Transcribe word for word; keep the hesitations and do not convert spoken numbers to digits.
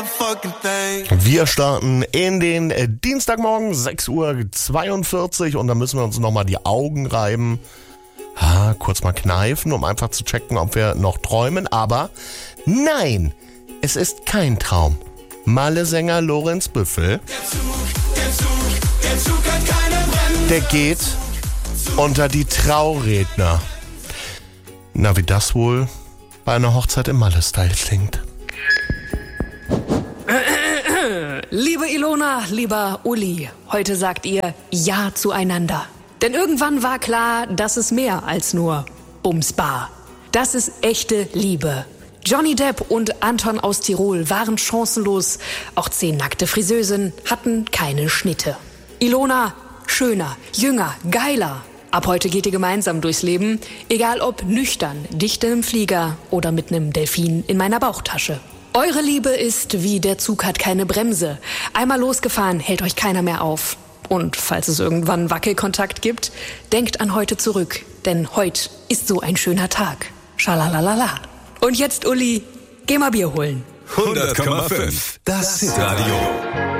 Wir starten in den äh, Dienstagmorgen, sechs Uhr zweiundvierzig, und da müssen wir uns nochmal die Augen reiben. Ha, kurz mal kneifen, um einfach zu checken, ob wir noch träumen. Aber nein, es ist kein Traum. Malle-Sänger Lorenz Büffel, Der Zug, der Zug, der Zug hat keine Bremse. der geht unter die Trauredner. Na, wie das wohl bei einer Hochzeit im Malle-Style klingt. Liebe Ilona, lieber Uli, heute sagt ihr Ja zueinander. Denn irgendwann war klar, das ist mehr als nur Bumsbar. Das ist echte Liebe. Johnny Depp und Anton aus Tirol waren chancenlos. Auch zehn nackte Friseusen hatten keine Schnitte. Ilona, schöner, jünger, geiler. Ab heute geht ihr gemeinsam durchs Leben, egal ob nüchtern, dicht in einem Flieger oder mit einem Delfin in meiner Bauchtasche. Eure Liebe ist wie der Zug hat keine Bremse. Einmal losgefahren, hält euch keiner mehr auf. Und falls es irgendwann Wackelkontakt gibt, denkt an heute zurück. Denn heute ist so ein schöner Tag. Schalalalala. Und jetzt, Uli, geh mal Bier holen. hundert Komma fünf. Das Hitradio.